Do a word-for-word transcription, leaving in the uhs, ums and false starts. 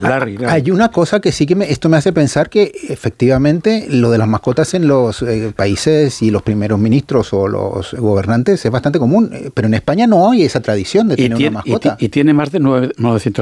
Larry, Larry. Hay una cosa que sí que me, esto me hace pensar que efectivamente lo de las mascotas en los eh, países y los primeros ministros o los gobernantes es bastante común, pero en España no hay esa tradición de tener y tiene, una mascota. Y, y tiene más de novecientos